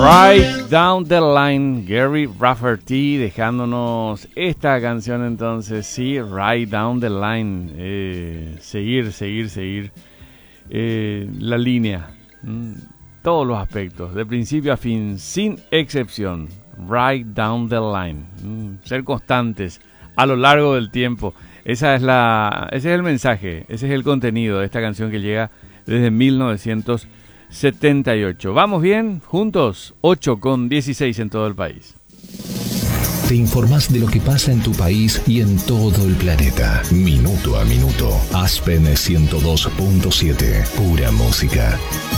Right Down the Line, Gary Rafferty, dejándonos esta canción entonces, sí, Right Down the Line, seguir la línea, todos los aspectos, de principio a fin, sin excepción, Right Down the Line, ser constantes a lo largo del tiempo, ese es el mensaje, ese es el contenido de esta canción que llega desde 1978. ¿Vamos bien? Juntos, 8:16 en todo el país. Te informás de lo que pasa en tu país y en todo el planeta. Minuto a minuto. Aspen 102.7. Pura música.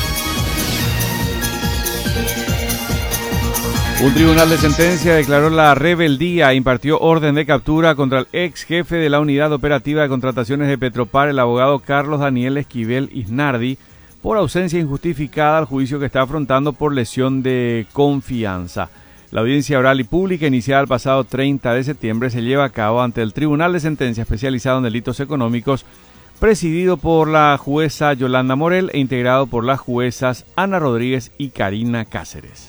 Un tribunal de sentencia declaró la rebeldía e impartió orden de captura contra el ex jefe de la Unidad Operativa de Contrataciones de Petropar, el abogado Carlos Daniel Esquivel Isnardi, por ausencia injustificada al juicio que está afrontando por lesión de confianza. La audiencia oral y pública iniciada el pasado 30 de septiembre se lleva a cabo ante el Tribunal de Sentencia especializado en delitos económicos, presidido por la jueza Yolanda Morel e integrado por las juezas Ana Rodríguez y Karina Cáceres.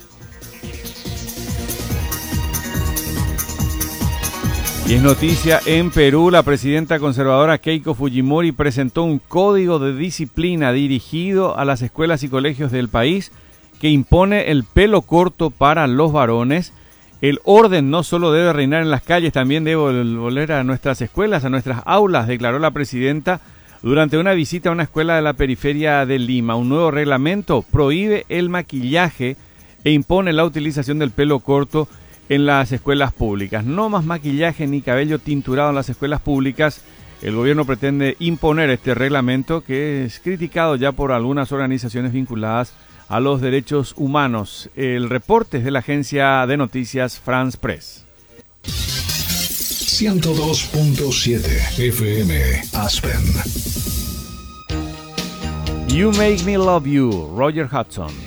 Y es noticia en Perú, la presidenta conservadora Keiko Fujimori presentó un código de disciplina dirigido a las escuelas y colegios del país que impone el pelo corto para los varones. El orden no solo debe reinar en las calles, también debe volver a nuestras escuelas, a nuestras aulas, declaró la presidenta durante una visita a una escuela de la periferia de Lima. Un nuevo reglamento prohíbe el maquillaje e impone la utilización del pelo corto en las escuelas públicas. No más maquillaje ni cabello tinturado en las escuelas públicas. El gobierno pretende imponer este reglamento que es criticado ya por algunas organizaciones vinculadas a los derechos humanos. El reporte es de la agencia de noticias France Press. 102.7 FM Aspen. You Make Me Love You, Roger Hudson.